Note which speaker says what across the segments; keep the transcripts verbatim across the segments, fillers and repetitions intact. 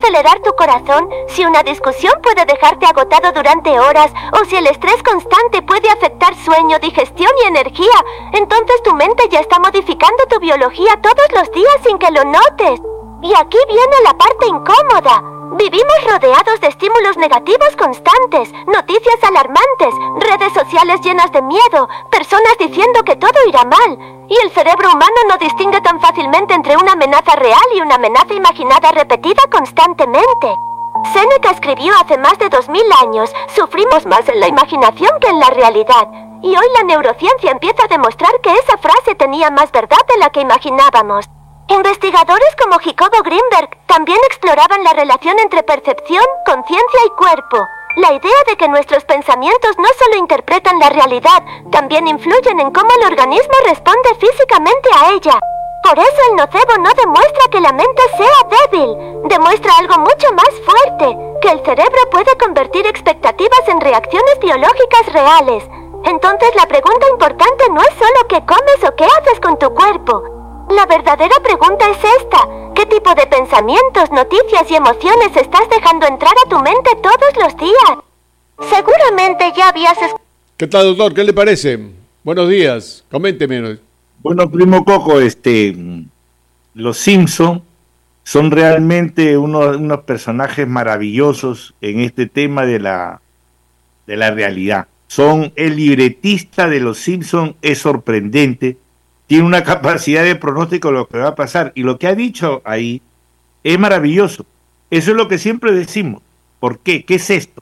Speaker 1: acelerar tu corazón, si una discusión puede dejarte agotado durante horas, o si el estrés constante puede afectar sueño, digestión y energía, entonces tu mente ya está modificando tu biología todos los días sin que lo notes. Y aquí viene la parte incómoda. Vivimos rodeados de estímulos negativos constantes, noticias alarmantes, redes sociales llenas de miedo, personas diciendo que todo irá mal. Y el cerebro humano no distingue tan fácilmente entre una amenaza real y una amenaza imaginada repetida constantemente. Séneca escribió hace más de dos mil años, sufrimos más en la imaginación que en la realidad. Y hoy la neurociencia empieza a demostrar que esa frase tenía más verdad de la que imaginábamos. Investigadores como Jacobo Greenberg también exploraban la relación entre percepción, conciencia y cuerpo. La idea de que nuestros pensamientos no solo interpretan la realidad, también influyen en cómo el organismo responde físicamente a ella. Por eso el nocebo no demuestra que la mente sea débil, demuestra algo mucho más fuerte, que el cerebro puede convertir expectativas en reacciones biológicas reales. Entonces la pregunta importante no es solo qué comes o qué haces con tu cuerpo. La verdadera pregunta es esta: ¿qué tipo de pensamientos, noticias y emociones estás dejando entrar a tu mente todos los días? Seguramente ya habías...
Speaker 2: ¿Qué tal, doctor? ¿Qué le parece? Buenos días, coménteme.
Speaker 3: Bueno, primo Coco, este, los Simpson son realmente unos, unos personajes maravillosos en este tema de la, de la realidad. Son el libretista de los Simpson, es sorprendente. Tiene una capacidad de pronóstico de lo que va a pasar. Y lo que ha dicho ahí es maravilloso. Eso es lo que siempre decimos. ¿Por qué? ¿Qué es esto?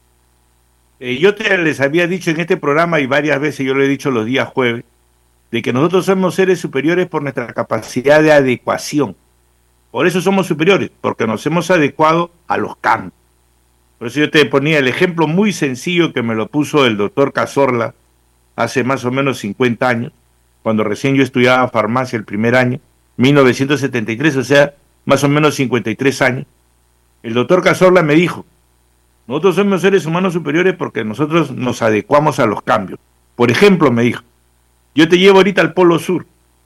Speaker 3: Eh, yo te, les había dicho en este programa, y varias veces yo lo he dicho los días jueves, de que nosotros somos seres superiores por nuestra capacidad de adecuación. Por eso somos superiores, porque nos hemos adecuado a los cambios. Por eso yo te ponía el ejemplo muy sencillo que me lo puso el doctor Cazorla hace más o menos cincuenta años, cuando recién yo estudiaba farmacia el primer año, mil novecientos setenta y tres, o sea, más o menos cincuenta y tres años. El doctor Cazorla me dijo, nosotros somos seres humanos superiores porque nosotros nos adecuamos a los cambios. Por ejemplo, me dijo, yo te llevo ahorita al Polo Sur,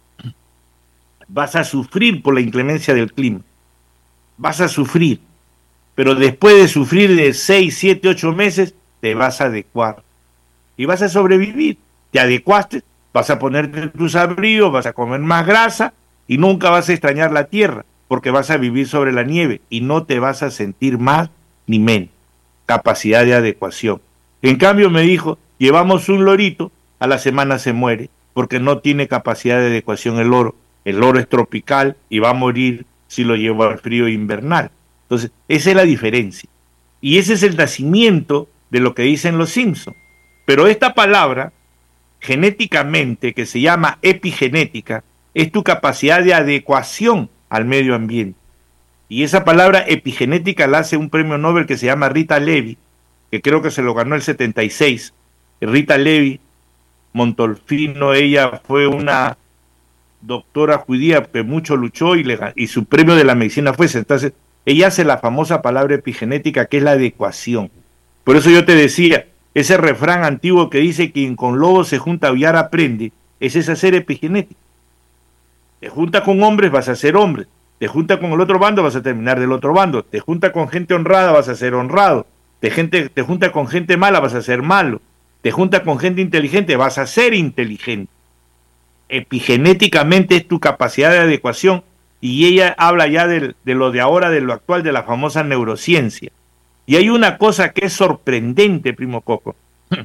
Speaker 3: vas a sufrir por la inclemencia del clima, vas a sufrir, pero después de sufrir de seis, siete, ocho meses, te vas a adecuar y vas a sobrevivir. Te adecuaste, vas a ponerte tus abrigos, vas a comer más grasa y nunca vas a extrañar la tierra, porque vas a vivir sobre la nieve y no te vas a sentir más ni menos. Capacidad de adecuación. En cambio me dijo, llevamos un lorito, a la semana se muere, porque no tiene capacidad de adecuación el loro. El loro es tropical y va a morir si lo llevo al frío invernal. Entonces, esa es la diferencia. Y ese es el nacimiento de lo que dicen los Simpsons. Pero esta palabra, genéticamente, que se llama epigenética, es tu capacidad de adecuación al medio ambiente. Y esa palabra epigenética la hace un premio Nobel que se llama Rita Levi, que creo que se lo ganó el setenta y seis. Rita Levi Montolfino, ella fue una doctora judía que mucho luchó y, le, y su premio de la medicina fue ese. Entonces, ella hace la famosa palabra epigenética, que es la adecuación. Por eso yo te decía, ese refrán antiguo que dice quien con lobo se junta a aullar aprende, ese es hacer epigenética. Te juntas con hombres, vas a ser hombre. Te juntas con el otro bando, vas a terminar del otro bando. Te juntas con gente honrada, vas a ser honrado. Te, gente, te juntas con gente mala, vas a ser malo. Te juntas con gente inteligente, vas a ser inteligente. Epigenéticamente es tu capacidad de adecuación, y ella habla ya de, de lo de ahora, de lo actual, de la famosa neurociencia. Y hay una cosa que es sorprendente, primo Coco.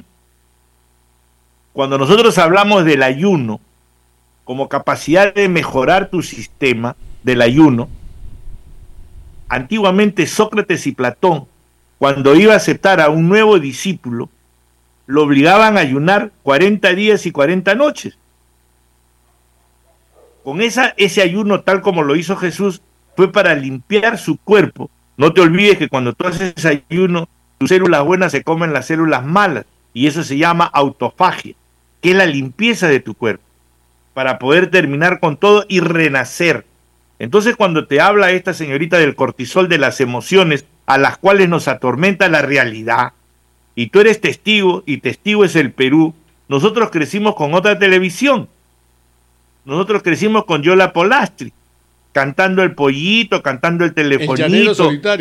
Speaker 3: Cuando nosotros hablamos del ayuno como capacidad de mejorar tu sistema del ayuno, antiguamente Sócrates y Platón, cuando iba a aceptar a un nuevo discípulo, lo obligaban a ayunar cuarenta días y cuarenta noches. Con esa, ese ayuno, tal como lo hizo Jesús, fue para limpiar su cuerpo. No te olvides que cuando tú haces ayuno, tus células buenas se comen las células malas, y eso se llama autofagia, que es la limpieza de tu cuerpo, para poder terminar con todo y renacer. Entonces, cuando te habla esta señorita del cortisol, de las emociones a las cuales nos atormenta la realidad, y tú eres testigo, y testigo es el Perú, nosotros crecimos con otra televisión. Nosotros crecimos con Yola Polastri, cantando el pollito, cantando el telefonito.